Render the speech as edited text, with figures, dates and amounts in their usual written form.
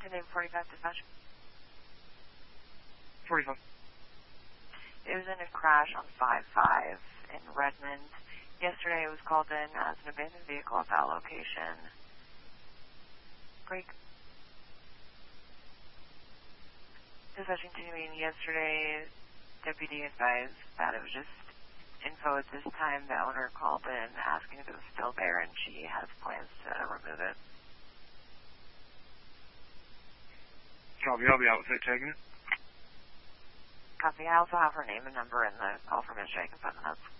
American name 45 dispatch. 45. It was in a crash on 5-5 in Redmond. Yesterday it was called in as an abandoned vehicle at that location. Break. Dispatch continuing. Yesterday, deputy advised that it was just info at this time. The owner called in asking if it was still there, and she has plans to remove it. Copy, I'll be out with it, taking it. Copy. I also have her name and number in the call from yesterday. I can find the notes.